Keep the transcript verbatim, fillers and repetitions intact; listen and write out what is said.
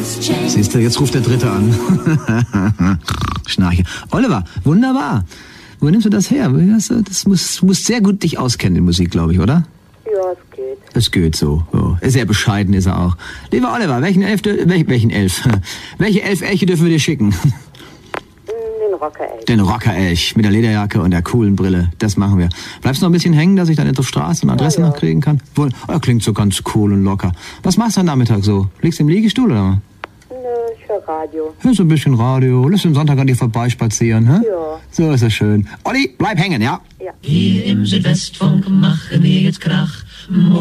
Siehst du, jetzt ruft der Dritte an. Schnarche. Oliver, wunderbar. Wo nimmst du das her? Das muss, muss sehr gut dich auskennen in Musik, glaube ich, oder? Ja, es geht. Es geht so. so. Sehr bescheiden ist er auch. Lieber Oliver, welchen Elf, welchen, welchen Elf? Welche Elf Elche dürfen wir dir schicken? Den Rockerelch. Den Rockerelch mit der Lederjacke und der coolen Brille. Das machen wir. Bleibst du noch ein bisschen hängen, dass ich dann auf Straße und Adresse ja, ja. noch kriegen kann? Wohl, oh, klingt so ganz cool und locker. Was machst du am Nachmittag so? Liegst du im Liegestuhl oder? Nö, ich höre Radio. Hörst du ein bisschen Radio? Lässt du am Sonntag an dir vorbeispazieren, hä? Ja. So ist das schön. Olli, bleib hängen, ja? Ja. Hier im Südwestfunk machen wir jetzt Krach.